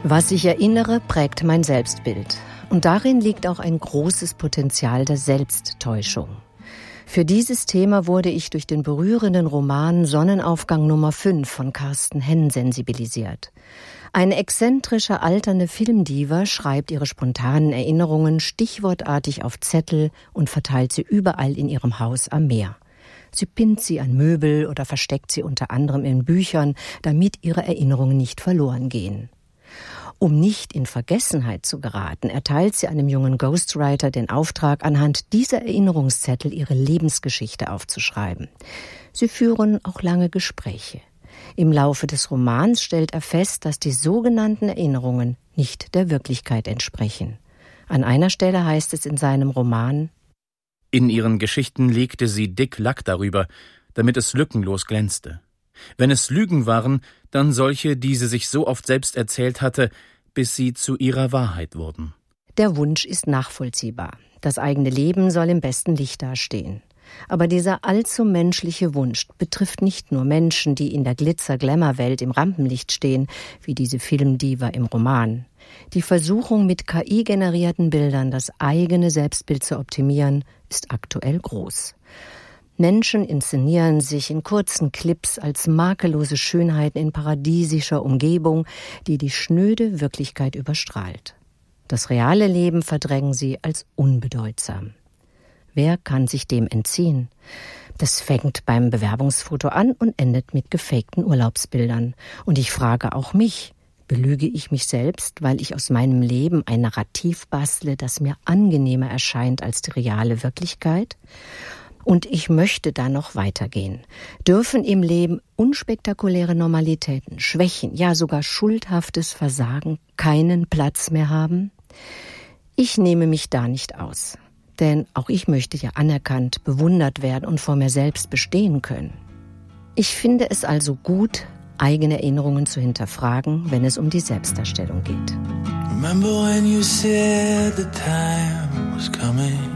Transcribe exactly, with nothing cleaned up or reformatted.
Was ich erinnere, prägt mein Selbstbild. Und darin liegt auch ein großes Potenzial der Selbsttäuschung. Für dieses Thema wurde ich durch den berührenden Roman Sonnenaufgang Nummer fünf von Carsten Henn sensibilisiert. Eine exzentrische alternde Filmdiva schreibt ihre spontanen Erinnerungen stichwortartig auf Zettel und verteilt sie überall in ihrem Haus am Meer. Sie pinnt sie an Möbel oder versteckt sie unter anderem in Büchern, damit ihre Erinnerungen nicht verloren gehen. Um nicht in Vergessenheit zu geraten, erteilt sie einem jungen Ghostwriter den Auftrag, anhand dieser Erinnerungszettel ihre Lebensgeschichte aufzuschreiben. Sie führen auch lange Gespräche. Im Laufe des Romans stellt er fest, dass die sogenannten Erinnerungen nicht der Wirklichkeit entsprechen. An einer Stelle heißt es in seinem Roman: In ihren Geschichten legte sie dick Lack darüber, damit es lückenlos glänzte. Wenn es Lügen waren, dann solche, die sie sich so oft selbst erzählt hatte, bis sie zu ihrer Wahrheit wurden. Der Wunsch ist nachvollziehbar. Das eigene Leben soll im besten Licht dastehen. Aber dieser allzu menschliche Wunsch betrifft nicht nur Menschen, die in der Glitzer-Glamour-Welt im Rampenlicht stehen, wie diese Filmdiva im Roman. Die Versuchung, mit K I-generierten Bildern das eigene Selbstbild zu optimieren, ist aktuell groß. Menschen inszenieren sich in kurzen Clips als makellose Schönheiten in paradiesischer Umgebung, die die schnöde Wirklichkeit überstrahlt. Das reale Leben verdrängen sie als unbedeutsam. Wer kann sich dem entziehen? Das fängt beim Bewerbungsfoto an und endet mit gefakten Urlaubsbildern. Und ich frage auch mich, belüge ich mich selbst, weil ich aus meinem Leben ein Narrativ bastle, das mir angenehmer erscheint als die reale Wirklichkeit? Und ich möchte da noch weitergehen. Dürfen im Leben unspektakuläre Normalitäten, Schwächen, ja sogar schuldhaftes Versagen keinen Platz mehr haben? Ich nehme mich da nicht aus. Denn auch ich möchte ja anerkannt, bewundert werden und vor mir selbst bestehen können. Ich finde es also gut, eigene Erinnerungen zu hinterfragen, wenn es um die Selbstdarstellung geht. Remember when you said the time was coming?